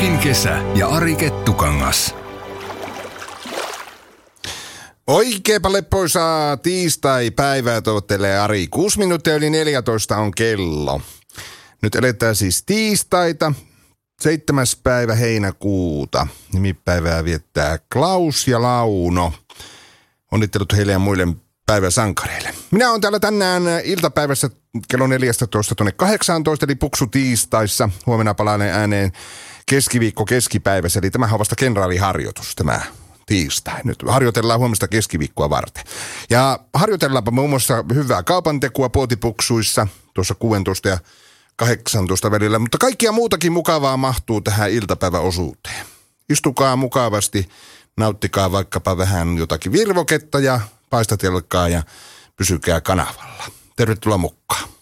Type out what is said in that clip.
Arin kesä ja Ari Kettukangas. Oikeinpa leppoisaa tiistai-päivää toivottelee Ari. 6 minuuttia yli 14 on kello. Nyt eletään siis tiistaita, 7. päivä heinäkuuta. Nimipäivää viettää Klaus ja Launo. Onnittelut heille ja muille päiväsankareille. Minä olen täällä tänään iltapäivässä kello 14 tuonne 18, eli Puksu tiistaissa. Huomenna palaan ääneen keskiviikko keskipäivässä, eli tämä on vasta kenraaliharjoitus, tämä tiistai. Nyt harjoitellaan huomista keskiviikkoa varten. Ja harjoitellaanpa muun muassa hyvää kaupantekoa puotipuksuissa, tuossa 16 ja 18 välillä, mutta kaikkia muutakin mukavaa mahtuu tähän iltapäiväosuuteen. Istukaa mukavasti, nauttikaa vaikkapa vähän jotakin virvoketta ja paistatelkaa ja pysykää kanavalla. Tervetuloa mukaan.